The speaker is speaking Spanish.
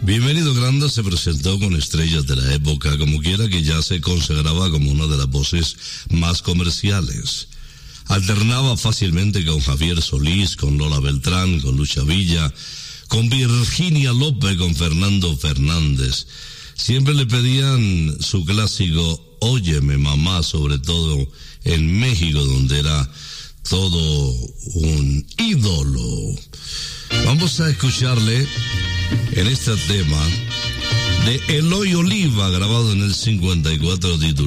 Bienvenido Granda se presentó con estrellas de la época, como quiera que ya se consagraba como una de las voces más comerciales. Alternaba fácilmente con Javier Solís, con Lola Beltrán, con Lucha Villa, con Virginia López, con Fernando Fernández. Siempre le pedían su clásico Óyeme Mamá, sobre todo en México, donde era todo un ídolo. Vamos a escucharle en este tema de Eloy Oliva, grabado en el 54, titulado